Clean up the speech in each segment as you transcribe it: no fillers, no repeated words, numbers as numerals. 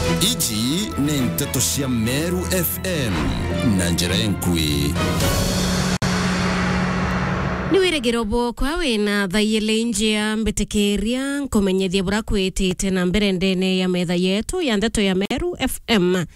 Iji ni Nteto cia Meru FM na njira enkui. Niwire girobo kwa wina thayile njia mbetekeria nkomenyethia bura kwitite na mbere ndene ya metha yetu ya Nteto ya Meru FM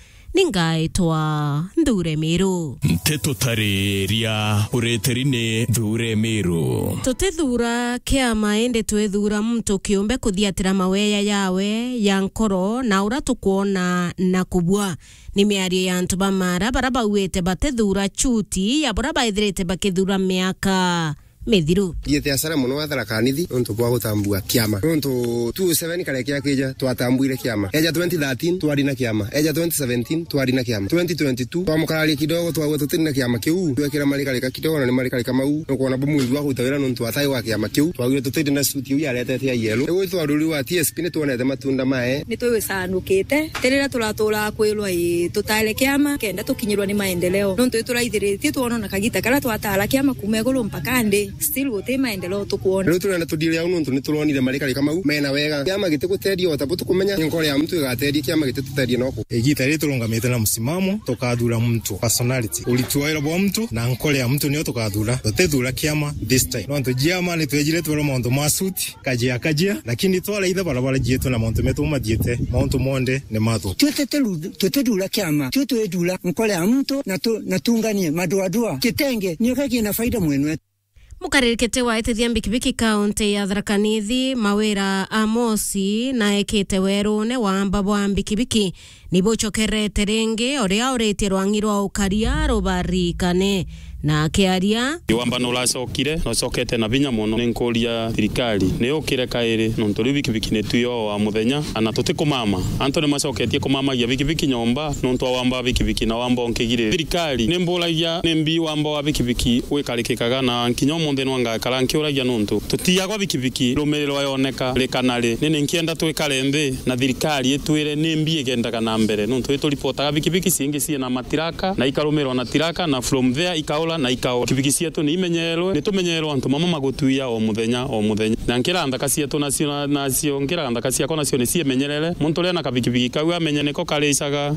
ningaitwa Ndure Miru. Nteto tareria ureterine Ndure Miru. Tutethura kiama ende twethura mtu kiumbe kuthiatira maweya yawe ya nkoro na ura tukuona na kubwa. Ni miario ya antu bamara baraba uete batethura chuti ya baraba ithirite bakithura miaka Medhiru. Yete asara muno wathara kanithi onto bwa gutambua kiama. Onto 27 kale kya twatambuire kiama. Eja 2013 twari na kiama. Eja 2017 twari na kiama. 2022 twamukarali kidogo twawe tutina kiama kiu. Twekira malika kidogo na ni malika mau. Nokona bomundu wa gutawira nonto atai wa kiama kiu. Twagire tutinde na suti yu yarete ya yelo. Ewe twaruri wa TSP ne tuonete matunda mae. Ni twewe sanukite. Terera turatura kwirwa tutale kiama kenda tukinyirwa ni maendeleo. Nonto turaithiritie tuona na kagita kala twatala kiama kumegolo mpaka nde. Still wote maendeleo tukuona. Leo tuna tudile au nonto nituronire malika kama mena wega. Kiama gite gutedia watabutu kumenya nkore ya mtu igatedia kiama gite tutedia noko. Egita rero turongamete na msimamo tukadura mtu personality. Ulituaira bwa mtu na nkore ya mtu niyo tukadura. Tutethura kiama this time. Nonto jiama ni twejire twero mondo masuti kajia lakini twala itha barabara jietu na mondo metu madiete mondo monde ne mato. Tutethura kiama. Tutethura nkore ya mtu na tunganie madoa kitenge niyo kaki na faida mwenwe. Mukaririkete wa etethia mbikibiki kaunti ya Tharaka Nithi mawira amosi na ekete werune wa mbabwa mbikibiki nibo chokerete renge oria orete rwangirwa ukaria robarikane na kiaria iwamba no lacokire no cokete na binya muno ninkuria thirikari ni ukire kairi no ntori bikibiki ne tuyo wa muthenya ana tutikumama anto ne macoketie kumama ya bikibiki nyomba no ntwa wamba bikibiki na wamba onkigire thirikari ni mbulagia ni mbi wamba wa bikibiki wikarikikaga na nkinyo munde no anga karankioragia nonto tutiagwa bikibiki rumerero yoneka lekanale ni nkienda twikalembe na thirikari etwire ni mbi igendaga na mbere no ntwe ripotaga bikibiki singi sie na matiraka na ikarumerwa na tiraka na from there na ikao kibiki cietu ni imenyerwe ni tumenyerwa antu mama magutuia o muthenya na nkira ndaka cietu nacio nkira ndaka ciako nacio ni ciemenyerere muntu ria na kabikibiki kau amenye niko kareicaga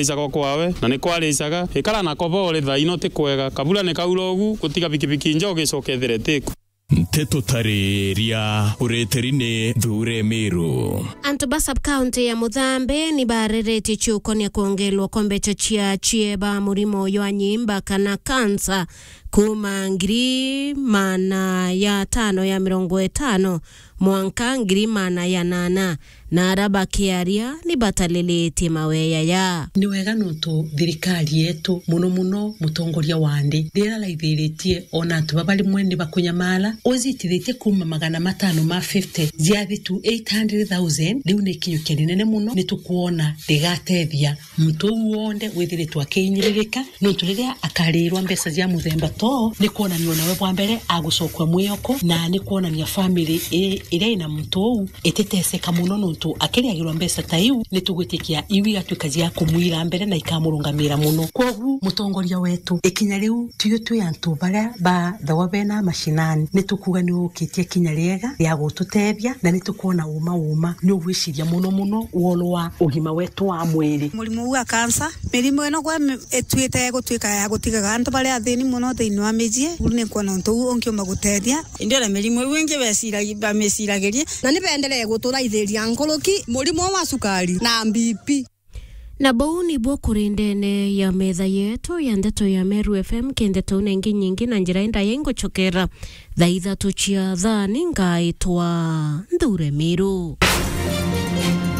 kwawe na niko areicaga ikara na kobole thaino tikwega kabula ni kaurogu gutiga bikibiki njoge cokethere tiku. Nteto tareria ureterine Ndure Miru. Antuba sub-county ya Muthambe ni barereti chukonia kuongelwa kombecha chia chieba murimo yo anyimba kana kansa kuma ngiri mana ya 5 ya 50 mwanka ngiri mana ya 8 na araba kiaria ni batalelete maweya ya ni wega nonto thirikari yetu muno mutongoria wande ndera laithiritie ona antu babali mwene bakunyamala ozitithite kuma 550 ziathi to 800,000 riu ni kinyo kinene muno ni tukuona rigatethia mtu wonde withiritwa kinyiririka nonto riria akarirwa mbesa cia muthemba to ni kuona ni onawe bwa mbere agucokwa mwiyoko na ni kuona ni family ire ina mtu eteteseka muno nonto akiriagirwa mbesa taiu ni tugwitikia iwi gatuika cia kumwira mbere na ikamurungamira muno kogu mutongoria wetu ikinya riu tuyo antu baria ba thawabena mashinani ni tukuga ni ukitie kinya riega ya gututethia na ni tukuona uma ni ugwiciria muno wolwa ugima wetu wa mwiri murimu wa kansa mirimo eno kwa etwite gutuika ya gutiga antu baria athini muno thiini wa mijie uri kuona ntu onkioma gutethia indira mirimo wingi bamesiragirie na ni bendelee gutura itheria nkoloki murimo wa sukari na BP. Na bauni bokurindene ya metha yetu ya Nteto ya Meru FM kendeto nengi nyingi na njira enda yengo chokera thaitha tuchia thani ngaitwa Ndure Miru.